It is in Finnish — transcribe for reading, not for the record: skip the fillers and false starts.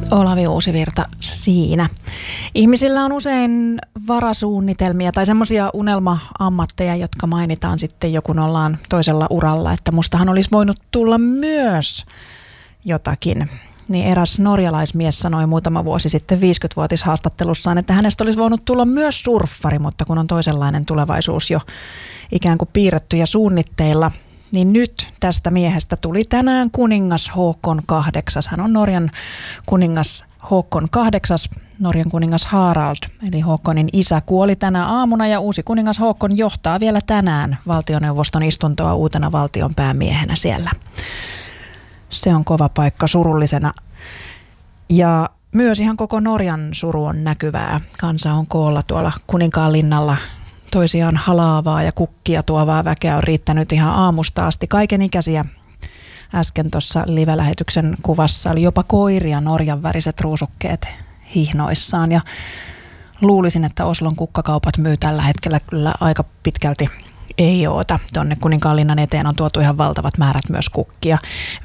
Olavi Uusivirta siinä. Ihmisillä on usein varasuunnitelmia tai semmoisia unelma-ammatteja, jotka mainitaan sitten jo kun ollaan toisella uralla, että mustahan olisi voinut tulla myös jotakin. Niin eräs norjalaismies sanoi muutama vuosi sitten 50-vuotishaastattelussaan, että hänestä olisi voinut tulla myös surffari, mutta kun on toisenlainen tulevaisuus jo ikään kuin piirretty ja suunnitteilla, niin nyt tästä miehestä tuli tänään kuningas Håkon VIII. Hän on Norjan kuningas Håkon VIII, Norjan kuningas Harald, eli Håkonin isä, kuoli tänä aamuna ja uusi kuningas Håkon johtaa vielä tänään valtioneuvoston istuntoa uutena valtion päämiehenä siellä. Se on kova paikka surullisena. Ja myös ihan koko Norjan suru on näkyvää. Kansa on koolla tuolla Kuninkaanlinnalla. Toisiaan halaavaa ja kukkia tuovaa väkeä on riittänyt ihan aamusta asti. Kaikenikäisiä. Äsken tuossa live-lähetyksen kuvassa oli jopa koiria Norjan väriset ruusukkeet hihnoissaan. Ja luulisin, että Oslon kukkakaupat myy tällä hetkellä kyllä aika pitkälti ei oota. Tuonne Kuninkaanlinnan eteen on tuotu ihan valtavat määrät myös kukkia.